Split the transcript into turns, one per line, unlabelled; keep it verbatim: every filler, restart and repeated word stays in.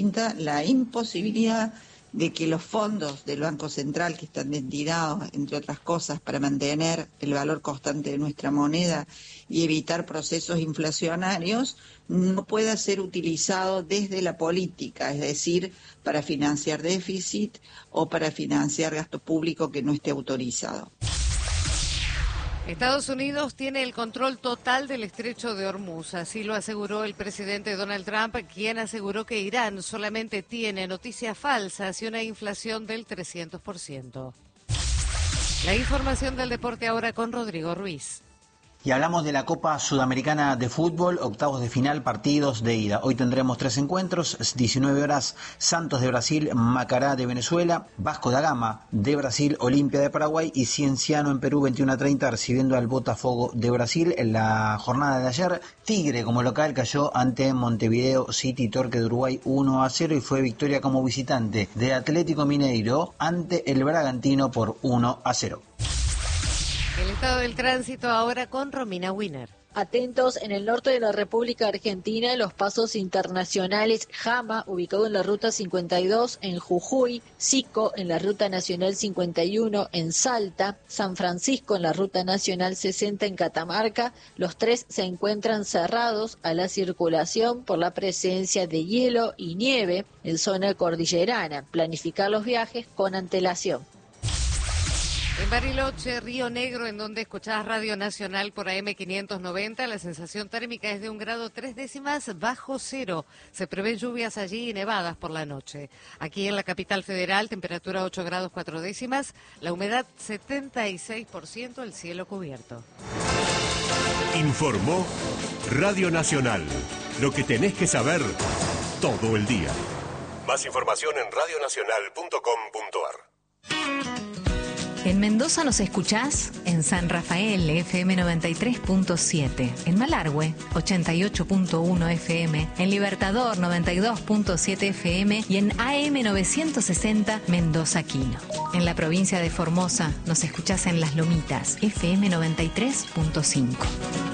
La imposibilidad de que los fondos del Banco Central, que están destinados, entre otras cosas, para mantener el valor constante de nuestra moneda y evitar procesos inflacionarios, no pueda ser utilizado desde la política, es decir, para financiar déficit o para financiar gasto público que no esté autorizado.
Estados Unidos tiene el control total del estrecho de Hormuz, así lo aseguró el presidente Donald Trump, quien aseguró que Irán solamente tiene noticias falsas y una inflación del trescientos por ciento. La información del deporte ahora con Rodrigo Ruiz.
Y hablamos de la Copa Sudamericana de Fútbol, octavos de final, partidos de ida. Hoy tendremos tres encuentros, diecinueve horas, Santos de Brasil, Macará de Venezuela, Vasco da Gama de Brasil, Olimpia de Paraguay y Cienciano en Perú, veintiuno a treinta, recibiendo al Botafogo de Brasil. En la jornada de ayer, Tigre como local cayó ante Montevideo City Torque de Uruguay uno a cero y fue victoria como visitante de Atlético Mineiro ante el Bragantino por uno a cero.
El estado del tránsito ahora con Romina Winner.
Atentos, en el norte de la República Argentina, los pasos internacionales Jama, ubicado en la ruta cincuenta y dos en Jujuy, Sico en la ruta nacional cincuenta y uno en Salta, San Francisco en la ruta nacional sesenta en Catamarca. Los tres se encuentran cerrados a la circulación por la presencia de hielo y nieve en zona cordillerana. Planificar los viajes con antelación.
En Bariloche, Río Negro, en donde escuchás Radio Nacional por A M quinientos noventa, la sensación térmica es de un grado tres décimas bajo cero. Se prevén lluvias allí y nevadas por la noche. Aquí en la capital federal, temperatura ocho grados cuatro décimas, la humedad setenta y seis por ciento, el cielo cubierto.
Informó Radio Nacional. Lo que tenés que saber todo el día. Más información en radio nacional punto com punto a r.
En Mendoza nos escuchás en San Rafael, F M noventa y tres punto siete, en Malargüe, ochenta y ocho punto uno F M, en Libertador, noventa y dos punto siete F M y en A M novecientos sesenta Mendoza Quino. En la provincia de Formosa nos escuchás en Las Lomitas, F M noventa y tres punto cinco.